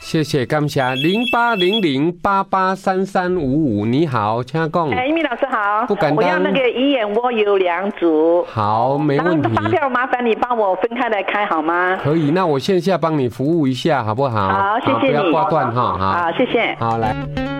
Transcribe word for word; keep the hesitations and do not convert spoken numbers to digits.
谢谢，感谢零八零零八八三三五五，你好，请讲。 哎，米老师好， 不敢当。 我要那个鱼眼蜗有两组。 好，没问题。 发票麻烦你帮我分开来开好吗？ 可以，那我线下帮你服务一下，好不好？ 好，谢谢你。 不要挂断哈。 好，谢谢。 好，来。